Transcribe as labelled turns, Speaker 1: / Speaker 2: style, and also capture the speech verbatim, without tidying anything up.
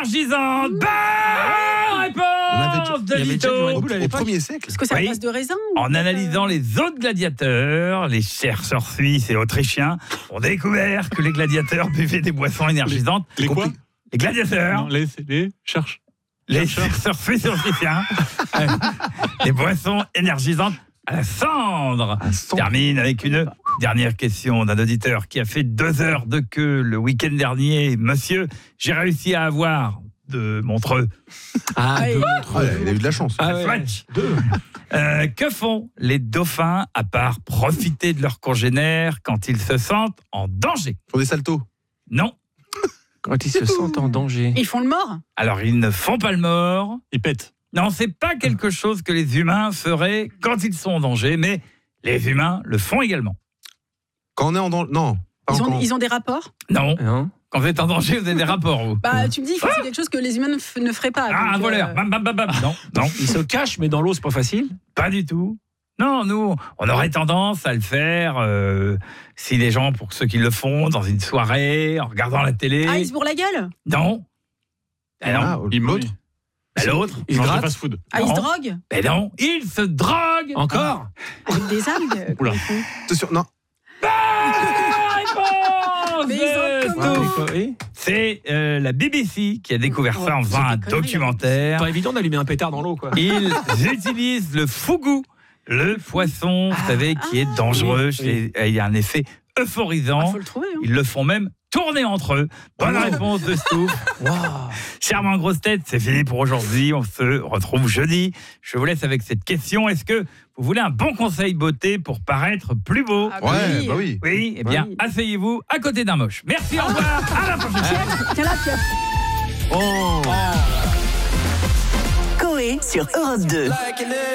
Speaker 1: énergisante. Bonne réponse de Lito.
Speaker 2: Au, au premier siècle.
Speaker 3: Est-ce que c'est
Speaker 1: Oui.
Speaker 3: à base de raisin ou
Speaker 1: En analysant les autres gladiateurs, les chercheurs suisses et autrichiens ont découvert que les gladiateurs buvaient des boissons énergisantes.
Speaker 4: Les quoi?
Speaker 1: Les gladiateurs,
Speaker 4: Non, les, les cherche.
Speaker 1: les
Speaker 4: chercheurs.
Speaker 1: chercheurs suisses et autrichiens, euh, des boissons énergisantes à la cendre.
Speaker 2: Un son.
Speaker 1: Termine avec une dernière question d'un auditeur qui a fait deux heures de queue le week-end dernier. Monsieur, j'ai réussi à avoir de Montreux.
Speaker 4: Ah,
Speaker 3: Ah,
Speaker 4: deux
Speaker 3: et-
Speaker 4: montres.
Speaker 2: Ah, il a eu de la chance.
Speaker 4: Ah ouais.
Speaker 1: Swatch.
Speaker 4: Deux.
Speaker 1: Euh, que font les dauphins à part profiter de leurs congénères quand ils se sentent en danger?
Speaker 2: Ils font des saltos.
Speaker 1: Non.
Speaker 5: Quand ils se sentent en danger.
Speaker 3: Ils font le mort.
Speaker 1: Alors, ils ne font pas le mort.
Speaker 4: Il pète.
Speaker 1: Non, c'est pas quelque chose que les humains feraient quand ils sont en danger, mais les humains le font également.
Speaker 2: Quand on est en danger. Non. Pas
Speaker 3: Ils
Speaker 2: quand-
Speaker 3: ont, ils ont des rapports.
Speaker 1: Non.
Speaker 5: Hein
Speaker 1: Quand vous êtes en danger, vous avez des rapports, vous.
Speaker 3: Bah, tu me dis que c'est quelque chose que les humains ne, f- ne feraient pas.
Speaker 1: Ah, un
Speaker 3: donc,
Speaker 1: voleur.
Speaker 3: euh,
Speaker 1: Bam, bam, bam, bam. Non, non,
Speaker 5: Ils se cachent, mais dans l'eau, c'est pas facile.
Speaker 1: pas du tout. Non, nous, on aurait tendance à le faire euh, si les gens, pour ceux qui le font, dans une soirée, en regardant la télé.
Speaker 3: Ah, ils se bourrent la gueule.
Speaker 1: Non. Ben non.
Speaker 2: Ah,
Speaker 4: Il
Speaker 2: l'autre.
Speaker 1: Ben l'autre.
Speaker 5: Ils se
Speaker 4: mange
Speaker 5: grattent.
Speaker 4: fast food.
Speaker 3: Ah, ils se
Speaker 1: Non.
Speaker 3: droguent
Speaker 1: Ben non. Il se drogue.
Speaker 5: Encore
Speaker 3: avec des algues.
Speaker 4: Oula.
Speaker 3: qu'ils font.
Speaker 2: C'est sûr. Non.
Speaker 1: Bonne réponse
Speaker 3: Mais ils ont
Speaker 1: de
Speaker 3: comment
Speaker 1: Stouff.
Speaker 5: Oui.
Speaker 1: C'est euh, la B B C qui a découvert ça en
Speaker 3: Oh,
Speaker 1: faisant
Speaker 3: c'est
Speaker 1: un
Speaker 3: des conneries,
Speaker 1: documentaire.
Speaker 5: Pas évident d'allumer un pétard dans l'eau, quoi.
Speaker 1: Ils utilisent le fougou, le poisson, vous savez, qui est dangereux. chez- Il y a un effet
Speaker 3: Il
Speaker 1: euphorisant.
Speaker 3: faut le trouver. hein.
Speaker 1: Ils le font même tourner entre eux. Bonne
Speaker 2: Oh.
Speaker 1: réponse de Stouff. Charmant grosse tête, c'est fini pour aujourd'hui. On se retrouve jeudi. Je vous laisse avec cette question. Est-ce que vous voulez un bon conseil beauté pour paraître plus beau?
Speaker 3: Ah, bah
Speaker 2: Ouais,
Speaker 3: oui.
Speaker 2: bah oui.
Speaker 1: Oui, eh bien,
Speaker 3: Oui.
Speaker 1: asseyez-vous à côté d'un moche. Merci, au revoir. À la prochaine.
Speaker 3: Tiens, tiens là, Pierre.
Speaker 2: Oh.
Speaker 6: Coé sur Europe deux.